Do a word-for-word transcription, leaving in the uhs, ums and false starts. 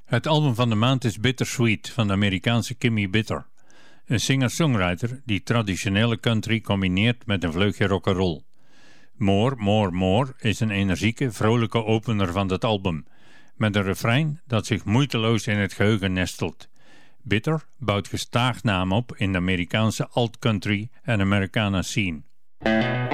Het album van de maand is Bittersweet van de Amerikaanse Kimmy Bitter. Een singer-songwriter die traditionele country combineert met een vleugje rock'n'roll. More, More, More is een energieke, vrolijke opener van het album, met een refrein dat zich moeiteloos in het geheugen nestelt. Bitter bouwt gestaag naam op in de Amerikaanse alt-country en Americana scene.